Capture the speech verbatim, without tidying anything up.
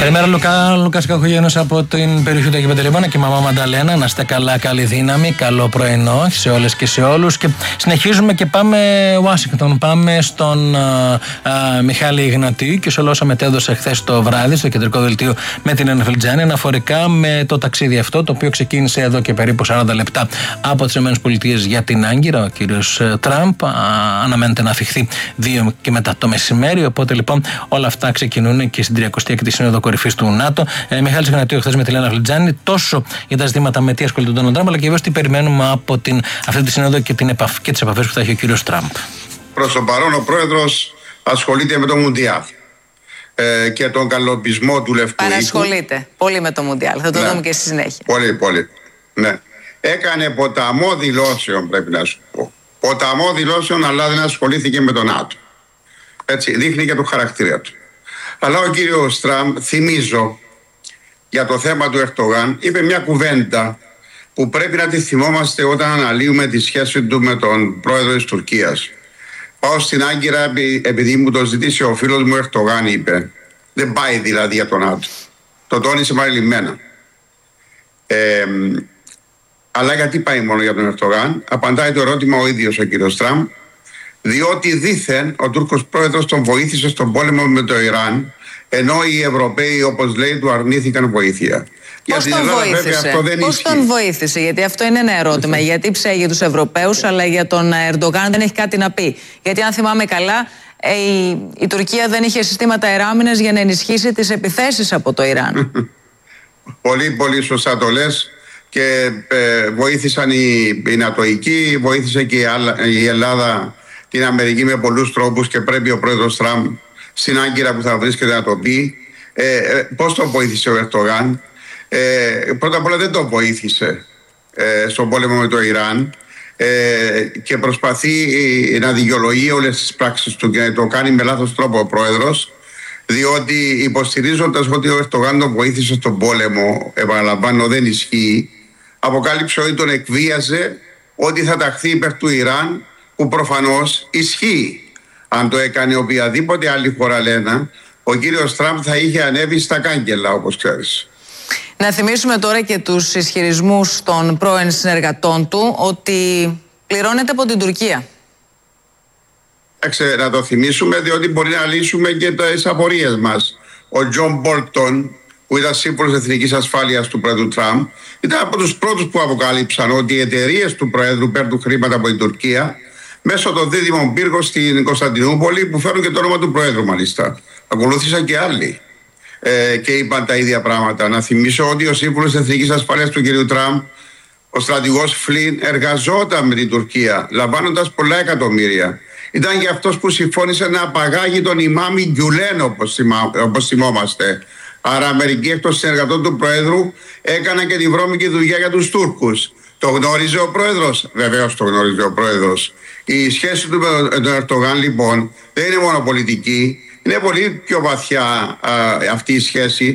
Καλημέρα, Λουκά. Λουκάς Κακογέννος από την περιοχή του Αγίου Παντελεημώνα και η μαμά Μανταλένα. Να είστε καλά, καλή δύναμη, καλό πρωινό σε όλες και σε όλους. Και συνεχίζουμε και πάμε Ουάσιγκτον. Πάμε στον α, α, Μιχάλη Ιγνατίου και σε όλα όσα μετέδωσε χθες το βράδυ στο κεντρικό δελτίο με την Άννα Φλιτζάνη αναφορικά με το ταξίδι αυτό, το οποίο ξεκίνησε εδώ και περίπου σαράντα λεπτά από τις ΗΠΑ για την Άγκυρα. Ο κύριος Τραμπ α, αναμένεται να αφιχθεί δύο και μετά το μεσημέρι. Οπότε λοιπόν όλα αυτά ξεκινούν και στην τριακοστή έκτη Σύνοδο Κορυφής του ΝΑΤΟ. Ε, Μιχάλης Ιγνατίου χθες με τη Λένα Φλιτζάνη, τόσο για τα ζητήματα με τι ασχολείται τον Ντόναλντ Τραμπ, αλλά και βέβαια τι περιμένουμε από την, αυτή τη Σύνοδο και, την επαφ, και τις επαφές που θα έχει ο κύριος Τραμπ. Προς το παρόν, ο πρόεδρος ασχολείται με το Μουντιάλ ε, και τον καλοπισμό του Λευκού Οίκου. Παρασχολείται πολύ με το Μουντιάλ. Θα το ναι. δούμε και στη συνέχεια. Πολύ, πολύ. Ναι. Έκανε ποταμό δηλώσεων, πρέπει να σου πω. Ποταμό δηλώσεων, αλλά δεν ασχολήθηκε με τον ΝΑΤΟ. Έτσι, δείχνει και το χαρακτήρα του. Αλλά ο κύριος Τραμπ, θυμίζω, για το θέμα του Ερντογάν, είπε μια κουβέντα που πρέπει να τη θυμόμαστε όταν αναλύουμε τη σχέση του με τον πρόεδρο της Τουρκίας. Πάω στην Άγκυρα επειδή μου το ζητήσει ο φίλος μου Ερντογάν, είπε. Δεν πάει δηλαδή για τον ΝΑΤΟ. Το τόνισε παρελειμμένα. Ε, αλλά γιατί πάει μόνο για τον Ερντογάν? Απαντάει το ερώτημα ο ίδιος ο κύριος Τραμπ. Διότι δήθεν ο Τούρκος πρόεδρος τον βοήθησε στον πόλεμο με το Ιράν, ενώ οι Ευρωπαίοι, όπως λέει, του αρνήθηκαν βοήθεια. Πώς τον βοήθησε, Πώς τον βοήθησε, γιατί αυτό είναι ένα ερώτημα. Γιατί ψέγει τους Ευρωπαίους, αλλά για τον Ερντογάν δεν έχει κάτι να πει. Γιατί αν θυμάμαι καλά, η, η Τουρκία δεν είχε συστήματα αεράμινας για να ενισχύσει τις επιθέσεις από το Ιράν. Πολύ, πολύ σωστά το λες. Και ε, βοήθησαν οι, οι Νατοικοί, βοήθησε και η, η Ελλάδα την Αμερική με πολλούς τρόπους και πρέπει ο πρόεδρος Τραμπ στην Άγκυρα που θα βρίσκεται να το πει. Ε, ε, πώς τον βοήθησε ο Ερντογάν? Ε, πρώτα απ' όλα δεν τον βοήθησε ε, στον πόλεμο με το Ιράν ε, και προσπαθεί ε, να δικαιολογεί όλες τις πράξεις του και το κάνει με λάθος τρόπο ο πρόεδρος, διότι υποστηρίζοντας ότι ο Ερντογάν τον βοήθησε στον πόλεμο, επαναλαμβάνω δεν ισχύει, αποκάλυψε ότι τον εκβίαζε, ότι θα ταχθεί υπέρ του Ιράν, που προφανώς ισχύει. Αν το έκανε οποιαδήποτε άλλη χώρα, λένε, ο κύριος Τραμπ θα είχε ανέβει στα κάγκελα, όπως ξέρεις. Να θυμίσουμε τώρα και τους ισχυρισμούς των πρώην συνεργατών του ότι πληρώνεται από την Τουρκία. Άξε, να το θυμίσουμε, διότι μπορεί να λύσουμε και τις απορίες μας. Ο Τζον Μπόλτον, που ήταν σύμβουλος εθνικής ασφάλειας του πρόεδρου Τραμπ, ήταν από τους πρώτους που αποκάλυψαν ότι οι εταιρείες του πρόεδρου παίρνουν χρήματα από την Τουρκία μέσω των δίδυμων πύργων στην Κωνσταντινούπολη, που φέρουν και το όνομα του πρόεδρου μάλιστα. Ακολούθησαν και άλλοι ε, και είπαν τα ίδια πράγματα. Να θυμίσω ότι ο σύμβουλος εθνικής ασφάλειας του κ. Τραμπ, ο στρατηγός Φλιν, εργαζόταν με την Τουρκία, λαμβάνοντας πολλά εκατομμύρια. Ήταν και αυτός που συμφώνησε να απαγάγει τον ημάμι Γκιουλέν, όπως, θυμά, όπως θυμόμαστε. Άρα, μερικοί εκ των συνεργατών του Προέδρου έκαναν και τη βρώμικη δουλειά για τους Τούρκους. Το γνώριζε ο Πρόεδρος? Βεβαίως το γνώριζε ο Πρόεδρος. Η σχέση του με τον Ερντογάν, λοιπόν, δεν είναι μόνο πολιτική, είναι πολύ πιο βαθιά α, αυτή η σχέση.